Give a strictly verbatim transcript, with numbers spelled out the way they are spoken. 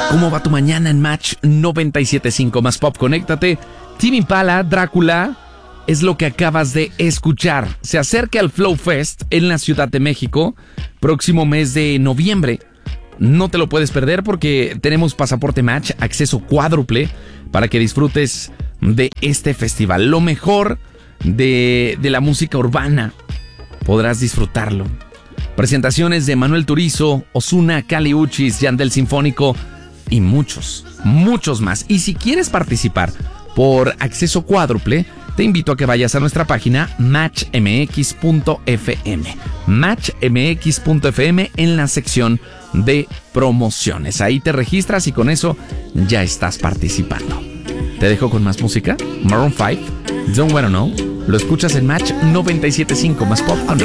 ¿Cómo va tu mañana en Match noventa y siete punto cinco más Pop? Conéctate. Tame Impala, Drácula, es lo que acabas de escuchar. Se acerca el Flow Fest en la Ciudad de México, próximo mes de noviembre. No te lo puedes perder porque tenemos pasaporte Match, acceso cuádruple para que disfrutes de este festival. Lo mejor de, de la música urbana, podrás disfrutarlo. Presentaciones de Manuel Turizo, Ozuna, Kali Uchis, Yandel Sinfónico y muchos, muchos más. Y si quieres participar por acceso cuádruple, te invito a que vayas a nuestra página match m x punto f m. match m x punto f m en la sección de promociones. Ahí te registras y con eso ya estás participando. Te dejo con más música. Maroon cinco, Don't Wanna Know. Lo escuchas en Match noventa y siete punto cinco más Pop on